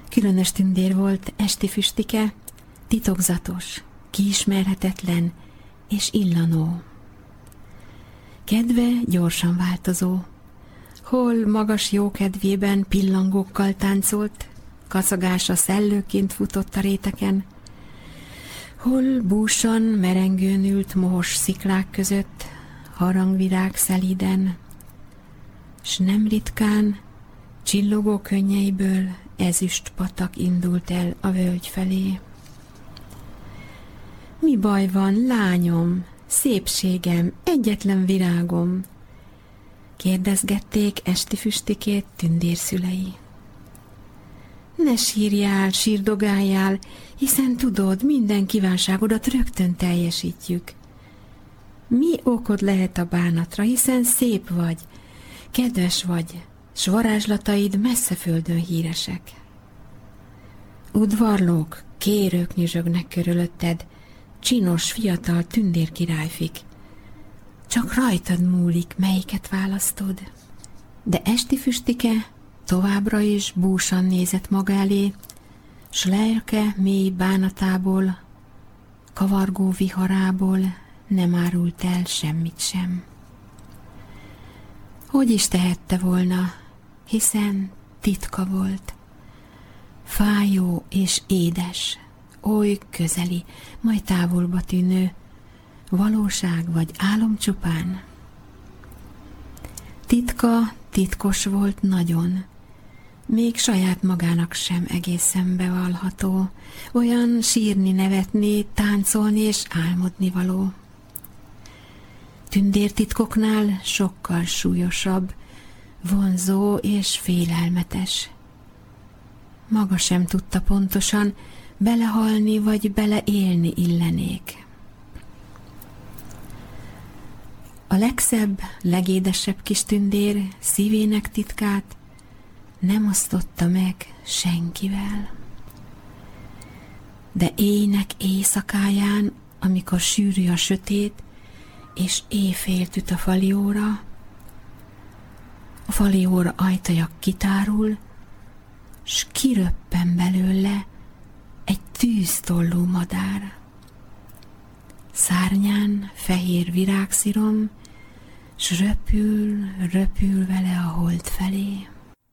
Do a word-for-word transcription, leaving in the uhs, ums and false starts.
Különös tündér volt esti füstike, titokzatos, kiismerhetetlen és illanó. Kedve gyorsan változó. Hol magas jókedvében pillangókkal táncolt, kacagása szellőként futott a réteken, hol búsan merengőn ült mohos sziklák között, harangvirág szelíden, s nem ritkán csillogó könnyeiből ezüst patak indult el a völgy felé. Mi baj van, lányom, szépségem, egyetlen virágom? Kérdezgették esti füstikét tündérszülei. Ne sírjál, sírdogáljál, hiszen tudod, minden kívánságodat rögtön teljesítjük. Mi okod lehet a bánatra, hiszen szép vagy, kedves vagy, s varázslataid messze földön híresek. Udvarlók, kérők nyüzsögnek körülötted, csinos, fiatal tündérkirályfik. Csak rajtad múlik, melyiket választod. De esti füstike továbbra is búsan nézett maga elé, s lelke mély bánatából, kavargó viharából nem árult el semmit sem. Hogy is tehette volna, hiszen titka volt. Fájó és édes, oly közeli, majd távolba tűnő, valóság vagy álom csupán. Titka titkos volt nagyon, még saját magának sem egészen bevallható, olyan sírni, nevetni, táncolni és álmodni való. Tündértitkoknál sokkal súlyosabb, vonzó és félelmetes. Maga sem tudta pontosan, belehalni vagy beleélni illenék. A legszebb, legédesebb kis tündér szívének titkát nem osztotta meg senkivel. De éjnek éjszakáján, amikor sűrű a sötét, és éjfélt üt a fali óra, a fali óra ajtaja kitárul, s kiröppen belőle egy tűztollú madár. Szárnyán fehér virágszirom, s röpül, röpül vele a hold felé.